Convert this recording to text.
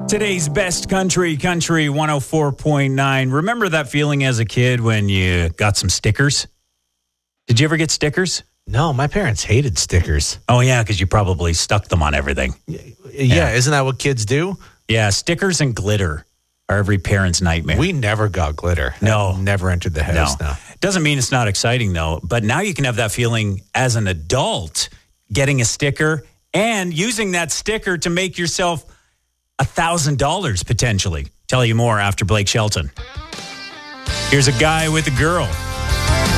Today's best country 104.9. Remember that feeling as a kid when you got some stickers? Did you ever get stickers? No, my parents hated stickers. Oh, yeah, because you probably stuck them on everything. Yeah, isn't that what kids do? Yeah, stickers and glitter are every parent's nightmare. We never got glitter. No. That never entered the house. No. Doesn't mean it's not exciting, though. But now you can have that feeling as an adult, getting a sticker and using that sticker to make yourself $1,000 potentially. Tell you more after Blake Shelton. Here's a guy with a girl.